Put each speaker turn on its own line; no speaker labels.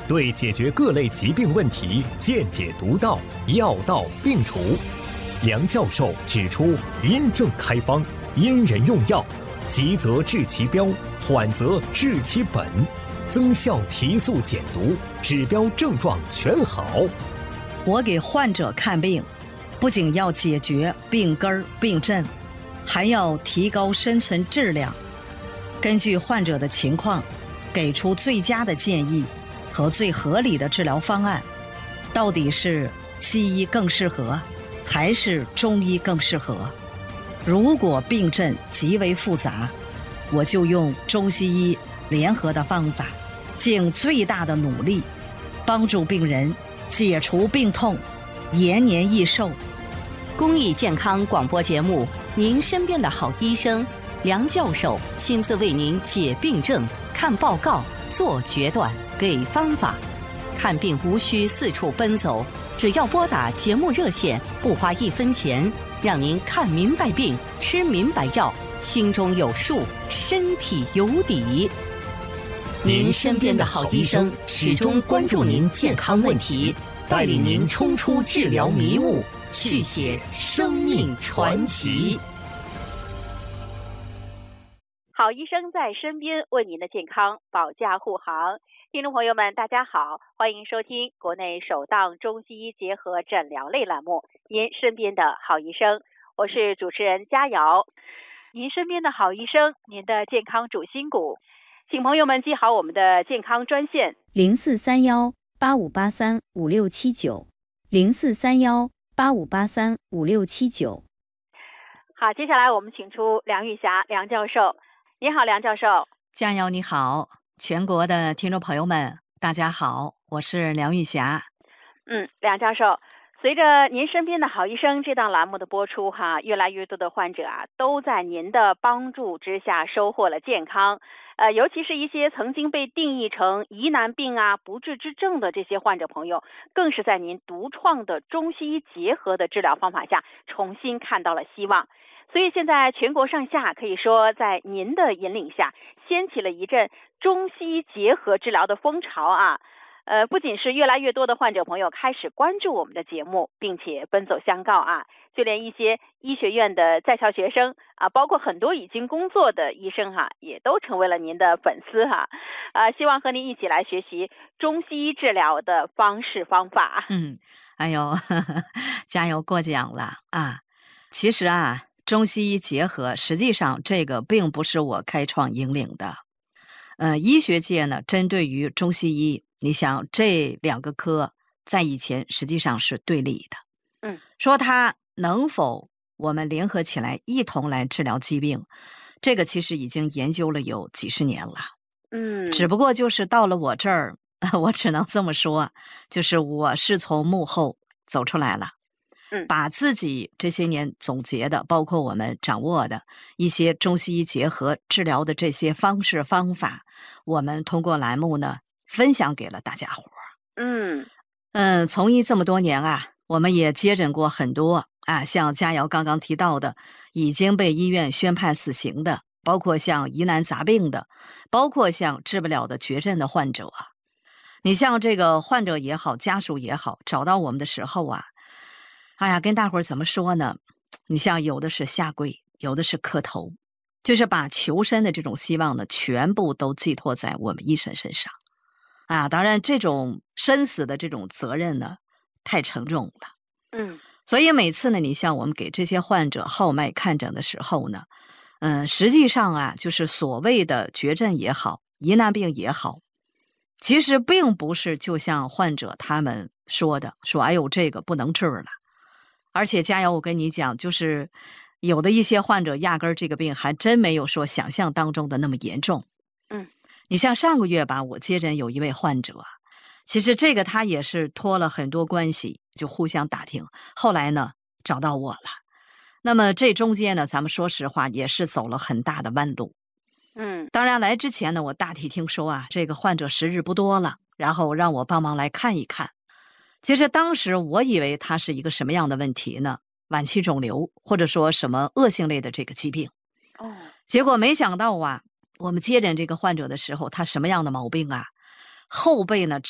对解决各类疾病问题见解独到，药到病除。梁教授指出，因症开方，因人用药，急则治其标，缓则治其本，增效提速减毒，指标症状全好。
我给患者看病，不仅要解决病根儿病症，还要提高生存质量。根据患者的情况，给出最佳的建议和最合理的治疗方案。到底是西医更适合，还是中医更适合？如果病症极为复杂，我就用中西医联合的方法，尽最大的努力，帮助病人解除病痛，延年益寿。
公益健康广播节目，您身边的好医生梁教授亲自为您解病症、看报告、做决断、给方法。看病无需四处奔走，只要拨打节目热线，不花1分钱，让您看明白病，吃明白药，心中有数，身体有底。您身边的好医生始终关注您健康问题，带领您冲出治疗迷雾，续写生命传奇。
好医生在身边，为您的健康保驾护航。听众朋友们，大家好，欢迎收听国内首档中西医结合诊疗类栏目《您身边的好医生》，我是主持人佳瑶。您身边的好医生，您的健康主心骨，请朋友们记好我们的健康专线
0431-8583-5679，0431-8583-5679。
好，接下来我们请出梁玉霞梁教授。你好，梁教授。
佳瑶你好，全国的听众朋友们大家好，我是梁玉霞。
梁教授，随着您身边的好医生这档栏目的播出越来越多的患者都在您的帮助之下收获了健康。尤其是一些曾经被定义成疑难病不治之症的这些患者朋友，更是在您独创的中西医结合的治疗方法下重新看到了希望。所以现在全国上下可以说在您的引领下掀起了一阵中西医结合治疗的风潮不仅是越来越多的患者朋友开始关注我们的节目，并且奔走相告就连一些医学院的在校学生包括很多已经工作的医生也都成为了您的粉丝希望和您一起来学习中西医治疗的方式方法。
哎呦加油过奖了其实中西医结合，实际上这个并不是我开创引领的。医学界呢，针对于中西医，你想这两个科在以前实际上是对立的。说它能否我们联合起来一同来治疗疾病，这个其实已经研究了有几十年了。只不过就是到了我这儿，我只能这么说，就是我是从幕后走出来了。把自己这些年总结的，包括我们掌握的一些中西医结合治疗的这些方式方法，我们通过栏目呢分享给了大家伙。从医这么多年我们也接诊过很多像佳瑶刚刚提到的已经被医院宣判死刑的，包括像疑难杂病的，包括像治不了的绝症的患者你像这个患者也好，家属也好，找到我们的时候跟大伙儿怎么说呢？你像有的是下跪，有的是磕头，就是把求生的这种希望呢，全部都寄托在我们医生身上当然这种生死的这种责任呢，太沉重了。所以每次呢，你像我们给这些患者号脉看诊的时候呢，实际上就是所谓的绝症也好，疑难病也好，其实并不是就像患者他们说的，说哎呦这个不能治了。而且佳瑶我跟你讲，就是有的一些患者压根儿这个病还真没有说想象当中的那么严重。你像上个月吧，我接诊有一位患者，其实这个他也是托了很多关系，就互相打听，后来呢找到我了。那么这中间呢，咱们说实话也是走了很大的弯路。当然来之前呢，我大体听说这个患者时日不多了，然后让我帮忙来看一看。其实当时我以为他是一个什么样的问题呢？晚期肿瘤，或者说什么恶性类的这个疾病。结果没想到我们接诊这个患者的时候，他什么样的毛病后背呢